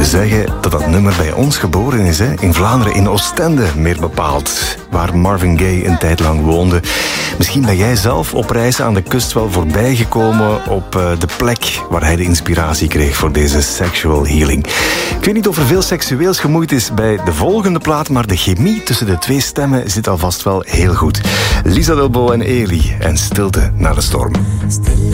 zeggen dat dat nummer bij ons geboren is, hè? In Vlaanderen, in Oostende meer bepaald, waar Marvin Gaye een tijd lang woonde. Misschien ben jij zelf op reis aan de kust wel voorbijgekomen op de plek waar hij de inspiratie kreeg voor deze Sexual Healing. Ik weet niet of er veel seksueels gemoeid is bij de volgende plaat, maar de chemie tussen de twee stemmen zit alvast wel heel goed. Lisa Delbo en Eli en Stilte na de storm.